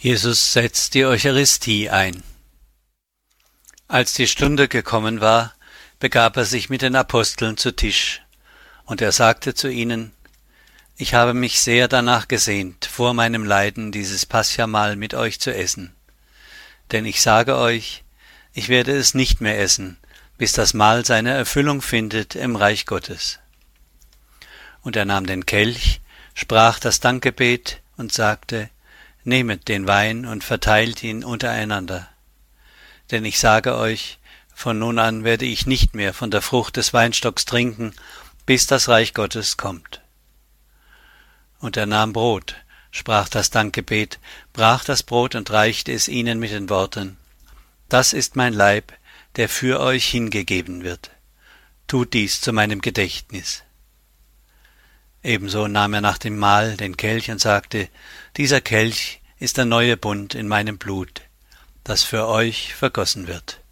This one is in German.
Jesus setzt die Eucharistie ein. Als die Stunde gekommen war, begab er sich mit den Aposteln zu Tisch, und er sagte zu ihnen: Ich habe mich sehr danach gesehnt, vor meinem Leiden dieses Paschamahl mit euch zu essen. Denn ich sage euch, ich werde es nicht mehr essen, bis das Mahl seine Erfüllung findet im Reich Gottes. Und er nahm den Kelch, sprach das Dankgebet und sagte: Nehmet den Wein und verteilt ihn untereinander. Denn ich sage euch, von nun an werde ich nicht mehr von der Frucht des Weinstocks trinken, bis das Reich Gottes kommt. Und er nahm Brot, sprach das Dankgebet, brach das Brot und reichte es ihnen mit den Worten: Das ist mein Leib, der für euch hingegeben wird. Tut dies zu meinem Gedächtnis. Ebenso nahm er nach dem Mahl den Kelch und sagte: Dieser Kelch ist der neue Bund in meinem Blut, das für euch vergossen wird.